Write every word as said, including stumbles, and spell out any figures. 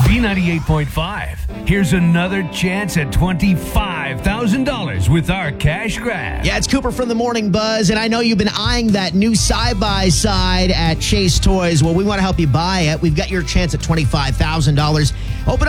B ninety-eight point five. Here's another chance at twenty-five thousand dollars with our cash grab. Yeah, it's Cooper from the Morning Buzz, and I know you've been eyeing that new side-by-side at Chase Toys. Well, we want to help you buy it. We've got your chance at twenty-five thousand dollars. Open